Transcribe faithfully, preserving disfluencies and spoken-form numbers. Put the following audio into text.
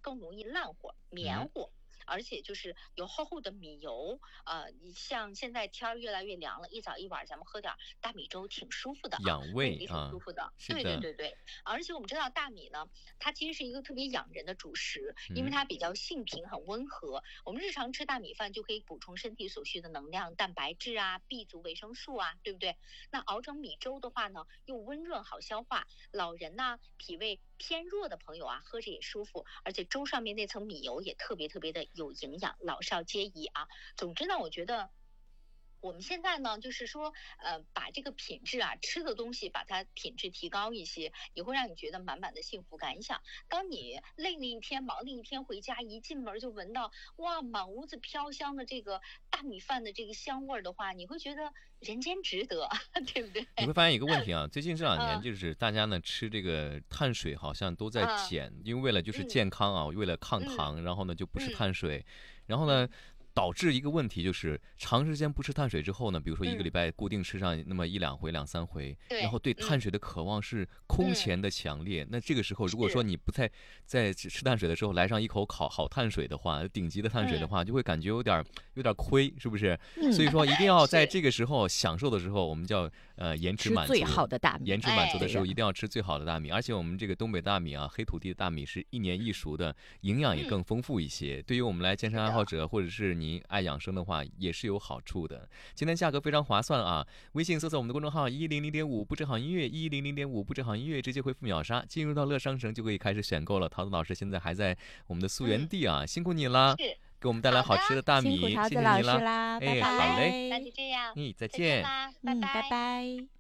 更容易烂乎、黏嗯， 糊。而且就是有厚厚的米油，呃，你像现在天儿越来越凉了，一早一晚咱们喝点儿大米粥挺舒服的啊， 养胃里挺舒胃啊， 服的。对对是的， 对对，而且我们知道大米呢，它其实是一个特别养人的主食，因为嗯， 它比较性平，很温和。我们日常吃大米饭就可以补充身体所需的能量、蛋白质啊、B 族维生素啊，对不对？那熬成米粥的话呢，又温润好消化，老人呐、脾胃偏弱的朋友啊，喝着也舒服，而且粥上面那层米油也特别特别的有营养，老少皆宜啊。总之呢，我觉得。我们现在呢，就是说，呃，把这个品质啊，吃的东西把它品质提高一些，也会让你觉得满满的幸福感。你想，当你累了一天、忙了一天回家，一进门就闻到哇，满屋子飘香的这个大米饭的这个香味儿的话，你会觉得人间值得，对不对？ 你会发现一个问题啊，最近这两年嗯就是大家呢吃这个碳水好像都在嗯减，因为为了就是嗯健康啊，为了抗嗯糖，然后呢就不吃嗯碳水，然后呢。 嗯导致一个问题就是长时间不吃碳水之后呢，比如说一个礼嗯， 拜固定吃上那么一两回、两三回，然后对， 对碳嗯水的渴望是空嗯前的强烈。那这个时候，如果说是， 你不在在吃吃碳水的时候来上一口烤好碳水的话，顶级的碳水的嗯话，就会感觉有点有点亏，是不是？所以嗯， 说一定要在是， 这个时候享受的时候，我们叫呃延迟吃最满足。 好的大米， 延迟满足的哎， 时候， 对呀， 一定要吃最好的大米，而且我们这个东北大米啊，黑土地的大米是一年一熟的，营养也嗯， 更丰富一些。对于我们来健身是的， 爱好者，或者是您爱养生的话，也是有好处的。今天价格非常划算啊！微信搜索我们的公众号一零零点五不正好音乐，一零零点五不正好音乐，直接回复秒杀，进入到乐商城就可以开始选购了。桃子老师现在还在我们的溯源嗯， 地啊，辛苦你了， 是， 给我们带来好的， 好吃的大辛苦米，谢桃子老谢你了。 师啦，拜哎， 好嘞， 好嘞， 那就拜。 这样， 嗯，再再见见。 啦，拜嗯，拜拜。 拜。